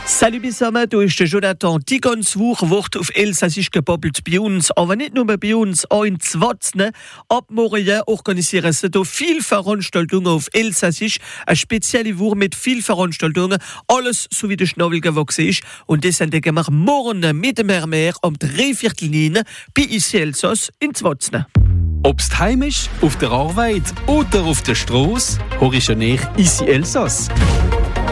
Salut zusammen, du ist der Jonathan. Die ganze Woche wird auf Elsassisch gebabbelt bei uns. Aber nicht nur bei uns, auch in Zwatzne. Ab morgen organisieren sie da viele Veranstaltungen auf Elsassisch. Eine spezielle Woche mit vielen Veranstaltungen. Alles so wie der Schnabel gewachsen ist. Und das sind wir morgen mit dem Herr um 3/4 bei uns Elsass in Zwatzne. Ob's heimisch, auf der Arbeit oder auf der Straße, hör ich ja nicht Isi Elsass.